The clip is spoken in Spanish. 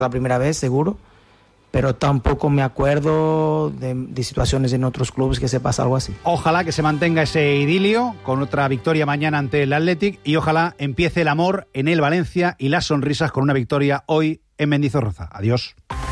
la primera vez, seguro, pero tampoco me acuerdo de situaciones en otros clubes que se pasa algo así. Ojalá que se mantenga ese idilio con otra victoria mañana ante el Athletic y ojalá empiece el amor en el Valencia y las sonrisas con una victoria hoy en Mendizorroza. Adiós.